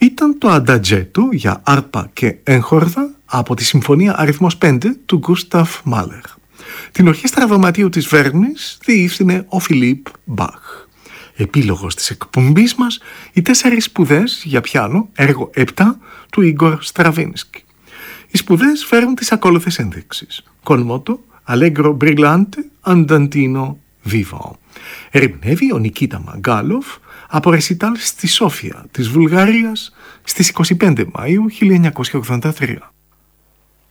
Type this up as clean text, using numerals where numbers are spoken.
ήταν το αντατζέτο για άρπα και έγχορδα από τη Συμφωνία αριθμός 5 του Γκούσταφ Μάλερ. Την ορχήστρα δωματίου της Βέρνης διεύθυνε ο Φιλίπ Μπαχ. Επίλογος της εκπομπής μας, οι 4 σπουδές για πιάνο, έργο 7 του Ίγκορ Στραβίνσκι. Οι σπουδές φέρουν τις ακόλουθες ένδειξεις: Κολμότο, Allegro brillante, Andantino vivo. Ερμηνεύει ο Νικίτα Μαγκάλοφ από ρεσιτάλ στη Σόφια της Βουλγαρίας στις 25 Μαΐου 1983.